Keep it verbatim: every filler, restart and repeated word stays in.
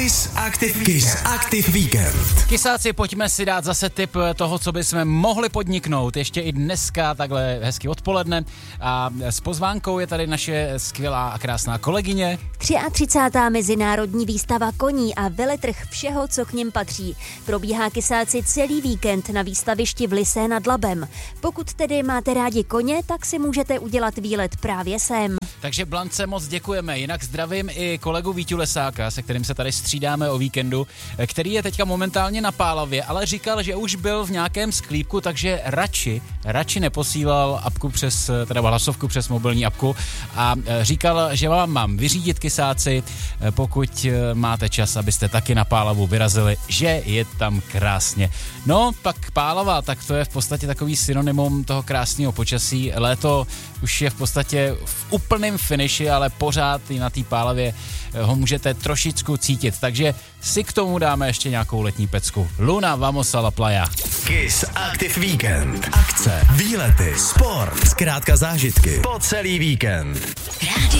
Kiss Active, Kiss Active Weekend. Kysáci, pojďme si dát zase tip toho, co bychom mohli podniknout ještě i dneska, takhle hezky odpoledne. A s pozvánkou je tady naše skvělá a krásná kolegyně. třicátá mezinárodní výstava koní a veletrh všeho, co k nim patří. Probíhá, Kysáci, celý víkend na výstavišti v Lysé nad Labem. Pokud tedy máte rádi koně, tak si můžete udělat výlet právě sem. Takže Blance moc děkujeme, jinak zdravím i kolegu Víťu Lesáka, se kterým se tady střídáme o víkendu, který je teďka momentálně na Pálavě, ale říkal, že už byl v nějakém sklípku, takže radši, radši neposílal apku přes, teda hlasovku přes mobilní apku a říkal, že vám mám vyřídit, Kysáci, pokud máte čas, abyste taky na Pálavu vyrazili, že je tam krásně. No, pak Pálava, tak to je v podstatě takový synonymum toho krásného počasí. Léto už je v podstatě v úplném finiši, ale pořád i na té Pálavě ho můžete trošičku cítit, takže si k tomu dáme ještě nějakou letní pecku. Luna, vamos a la playa. Kiss Active Weekend. Akce, výlety, sport, zkrátka zážitky po celý víkend. Rádio